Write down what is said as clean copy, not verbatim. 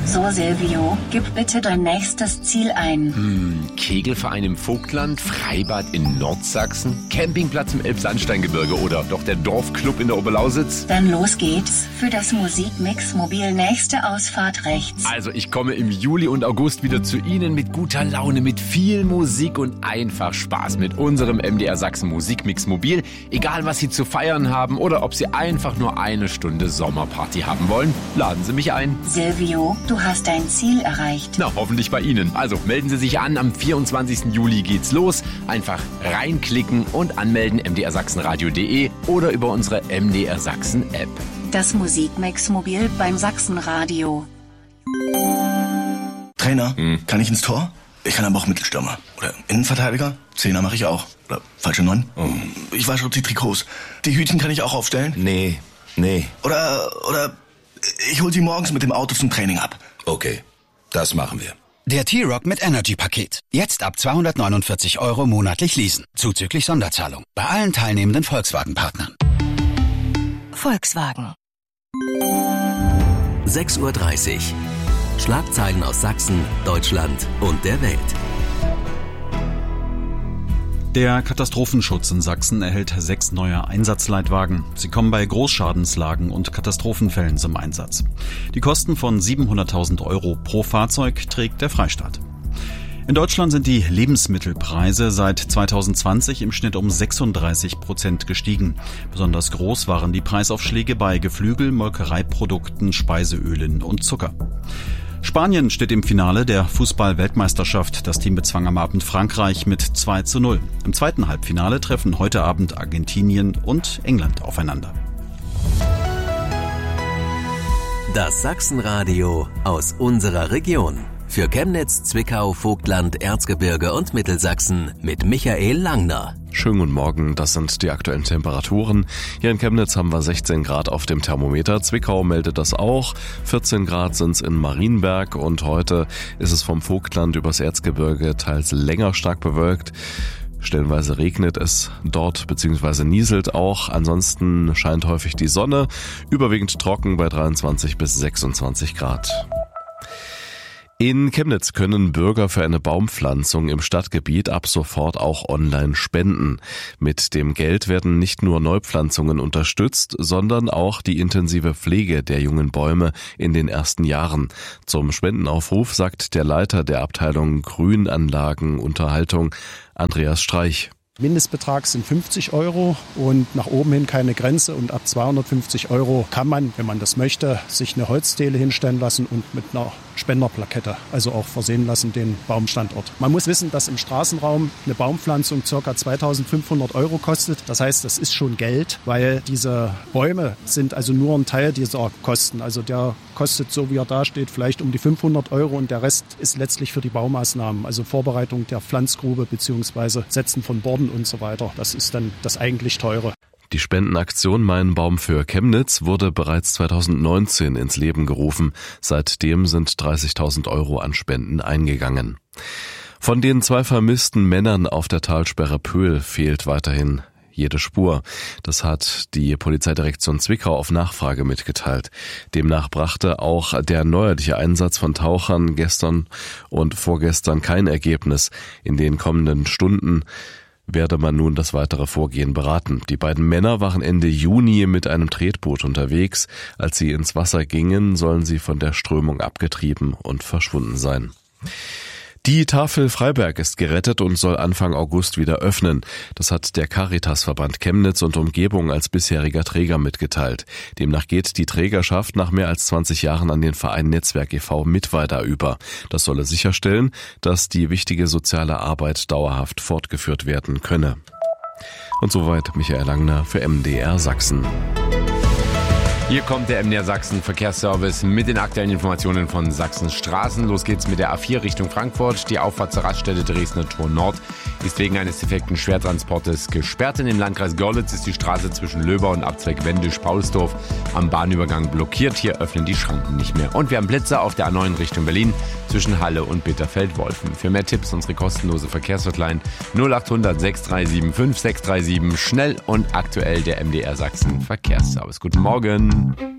So, Silvio, gib bitte dein nächstes Ziel ein. Kegelverein im Vogtland, Freibad in Nordsachsen, Campingplatz im Elbsandsteingebirge oder doch der Dorfclub in der Oberlausitz? Dann los geht's für das Musikmix Mobil nächste Ausfahrt rechts. Also ich komme im Juli und August wieder zu Ihnen mit guter Laune, mit viel Musik und einfach Spaß mit unserem MDR Sachsen Musikmix Mobil. Egal was Sie zu feiern haben oder ob Sie einfach nur eine Stunde Sommerparty haben wollen, laden Sie mich ein. Silvio, du hast dein Ziel erreicht. Na, hoffentlich bei Ihnen. Also melden Sie sich an, am 24. Juli geht's los. Einfach reinklicken und anmelden mdrsachsenradio.de oder über unsere MDR Sachsen App. Das Musikmix Mobil beim Sachsenradio. Trainer, kann ich ins Tor? Ich kann aber auch Mittelstürmer. Oder Innenverteidiger? Zehner mache ich auch. Oder falsche 9? Ich wasche auch die Trikots. Die Hütchen kann ich auch aufstellen? Nee. Oder ich hol sie morgens mit dem Auto zum Training ab. Okay, das machen wir. Der T-Roc mit Energy-Paket. Jetzt ab 249 € monatlich leasen. Zuzüglich Sonderzahlung. Bei allen teilnehmenden Volkswagen-Partnern. Volkswagen. 6:30 Uhr. Schlagzeilen aus Sachsen, Deutschland und der Welt. Der Katastrophenschutz in Sachsen erhält 6 neue Einsatzleitwagen. Sie kommen bei Großschadenslagen und Katastrophenfällen zum Einsatz. Die Kosten von 700.000 € pro Fahrzeug trägt der Freistaat. In Deutschland sind die Lebensmittelpreise seit 2020 im Schnitt um 36% gestiegen. Besonders groß waren die Preisaufschläge bei Geflügel, Molkereiprodukten, Speiseölen und Zucker. Spanien steht im Finale der Fußball-Weltmeisterschaft. Das Team bezwang am Abend Frankreich mit 2:0. Im zweiten Halbfinale treffen heute Abend Argentinien und England aufeinander. Das Sachsenradio aus unserer Region. Für Chemnitz, Zwickau, Vogtland, Erzgebirge und Mittelsachsen mit Michael Langner. Schönen guten Morgen, das sind die aktuellen Temperaturen. Hier in Chemnitz haben wir 16 Grad auf dem Thermometer. Zwickau meldet das auch. 14 Grad sind es in Marienberg und heute ist es vom Vogtland übers Erzgebirge teils länger stark bewölkt. Stellenweise regnet es dort bzw. nieselt auch. Ansonsten scheint häufig die Sonne. Überwiegend trocken bei 23 bis 26 Grad. In Chemnitz können Bürger für eine Baumpflanzung im Stadtgebiet ab sofort auch online spenden. Mit dem Geld werden nicht nur Neupflanzungen unterstützt, sondern auch die intensive Pflege der jungen Bäume in den ersten Jahren. Zum Spendenaufruf sagt der Leiter der Abteilung Grünanlagenunterhaltung, Andreas Streich. Mindestbetrag sind 50 € und nach oben hin keine Grenze und ab 250 € kann man, wenn man das möchte, sich eine Holzstele hinstellen lassen und mit einer Spenderplakette, also auch versehen lassen, den Baumstandort. Man muss wissen, dass im Straßenraum eine Baumpflanzung ca. 2.500 € kostet. Das heißt, das ist schon Geld, weil diese Bäume sind also nur ein Teil dieser Kosten. Also der kostet, so wie er da steht, vielleicht um die 500 € und der Rest ist letztlich für die Baumaßnahmen, also Vorbereitung der Pflanzgrube bzw. Setzen von Borden und so weiter. Das ist dann das eigentlich Teure. Die Spendenaktion Mein Baum für Chemnitz wurde bereits 2019 ins Leben gerufen. Seitdem sind 30.000 € an Spenden eingegangen. Von den 2 vermissten Männern auf der Talsperre Pöhl fehlt weiterhin jede Spur. Das hat die Polizeidirektion Zwickau auf Nachfrage mitgeteilt. Demnach brachte auch der neuerliche Einsatz von Tauchern gestern und vorgestern kein Ergebnis. In den kommenden Stunden werde man nun das weitere Vorgehen beraten. Die beiden Männer waren Ende Juni mit einem Tretboot unterwegs. Als sie ins Wasser gingen, sollen sie von der Strömung abgetrieben und verschwunden sein. Die Tafel Freiberg ist gerettet und soll Anfang August wieder öffnen. Das hat der Caritasverband Chemnitz und Umgebung als bisheriger Träger mitgeteilt. Demnach geht die Trägerschaft nach mehr als 20 Jahren an den Verein Netzwerk e.V. Mittweida über. Das solle sicherstellen, dass die wichtige soziale Arbeit dauerhaft fortgeführt werden könne. Und soweit Michael Langner für MDR Sachsen. Hier kommt der MDR Sachsen Verkehrsservice mit den aktuellen Informationen von Sachsens Straßen. Los geht's mit der A4 Richtung Frankfurt. Die Auffahrt zur Raststätte Dresdner Tor Nord ist wegen eines defekten Schwertransportes gesperrt. In dem Landkreis Görlitz ist die Straße zwischen Löber und Abzweig Wendisch-Paulsdorf am Bahnübergang blockiert. Hier öffnen die Schranken nicht mehr. Und wir haben Blitzer auf der A9 Richtung Berlin zwischen Halle und Bitterfeld-Wolfen. Für mehr Tipps unsere kostenlose Verkehrshotline 0800 637 5637. Schnell und aktuell der MDR Sachsen Verkehrsservice. Guten Morgen.